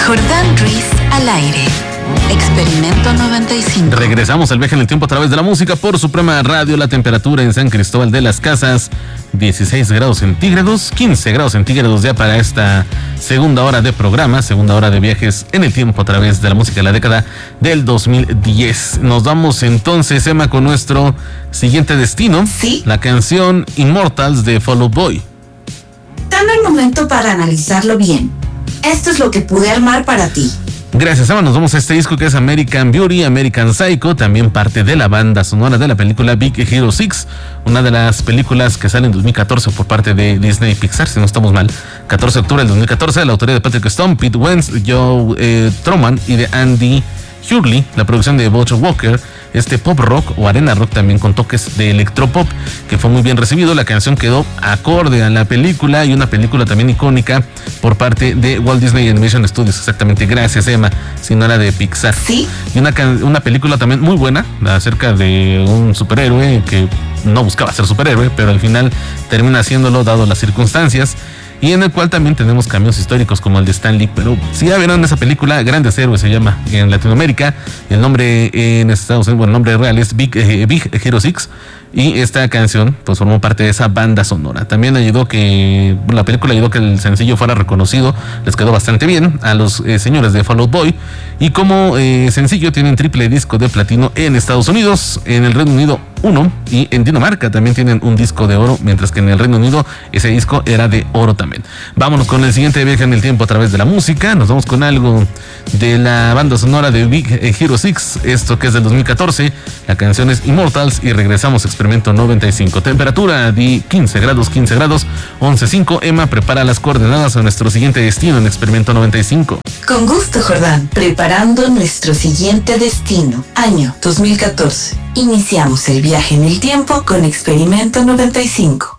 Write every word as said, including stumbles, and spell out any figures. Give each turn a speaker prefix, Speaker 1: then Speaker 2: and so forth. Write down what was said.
Speaker 1: Jordán Ruiz al aire. Experimento noventa y cinco.
Speaker 2: Regresamos al viaje en el tiempo a través de la música por Suprema Radio. La temperatura en San Cristóbal de las Casas, dieciséis grados centígrados, quince grados centígrados ya para esta segunda hora de programa, segunda hora de viajes en el tiempo a través de la música de la década del dos mil diez. Nos vamos entonces, Emma, con nuestro siguiente destino.
Speaker 3: Sí.
Speaker 2: La canción Immortals de Fall Out Boy.
Speaker 3: Dame un momento para analizarlo bien. Esto es lo que pude armar para ti.
Speaker 2: Gracias, Emma. Nos vamos a este disco que es American Beauty, American Psycho, también parte de la banda sonora de la película Big Hero seis, una de las películas que sale en dos mil catorce por parte de Disney Pixar, si no estamos mal. catorce de octubre del dos mil catorce, la autoría de Patrick Stone, Pete Wentz, Joe eh, Troman y de Andy Hurley, la producción de Butch Walker. Este pop rock o arena rock también con toques de electropop que fue muy bien recibido. La canción quedó acorde a la película y una película también icónica por parte de Walt Disney Animation Studios. Exactamente, gracias, Emma, si no era de Pixar.
Speaker 3: Sí.
Speaker 2: Y una, una película también muy buena acerca de un superhéroe que no buscaba ser superhéroe, pero al final termina haciéndolo dado las circunstancias. Y en el cual también tenemos cambios históricos como el de Stan Lee. Pero si ya vieron esa película, Grandes Héroes se llama en Latinoamérica. El nombre en Estados Unidos, bueno, el nombre real es Big, eh, Big Hero seis. Y esta canción pues formó parte de esa banda sonora. También ayudó que, bueno, la película ayudó que el sencillo fuera reconocido. Les quedó bastante bien a los eh, señores de Fall Out Boy. Y como eh, sencillo tienen triple disco de platino en Estados Unidos, en el Reino Unido uno, y en Dinamarca también tienen un disco de oro, mientras que en el Reino Unido ese disco era de oro también. Vámonos con el siguiente viaje en el tiempo a través de la música. Nos vamos con algo de la banda sonora de Big Hero seis, esto que es del dos mil catorce. La canción es Immortals y regresamos a Experimento noventa y cinco. Temperatura de quince grados, quince grados, once punto cinco. Emma, prepara las coordenadas a nuestro siguiente destino en Experimento noventa y cinco.
Speaker 3: Con gusto, Jordán. Preparando nuestro siguiente destino. Año dos mil catorce. Iniciamos el viaje en el tiempo con Experimento noventa y cinco.